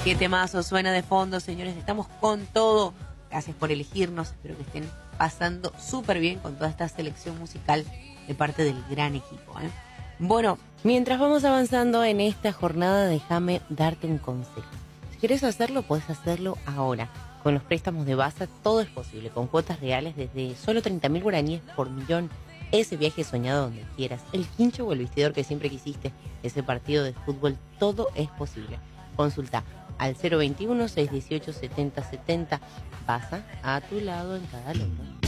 Qué temazo suena de fondo, señores. Estamos con todo. Gracias por elegirnos. Espero que estén pasando súper bien con toda esta selección musical de parte del gran equipo, ¿eh? Bueno, mientras vamos avanzando en esta jornada, déjame darte un consejo. Si quieres hacerlo, puedes hacerlo ahora. Con los préstamos de Basa todo es posible, con cuotas reales desde solo 30.000 guaraníes por millón. Ese viaje soñado donde quieras, el quincho o el vestidor que siempre quisiste, ese partido de fútbol, todo es posible. Consulta al 021-618-7070. Basa, a tu lado en cada logro.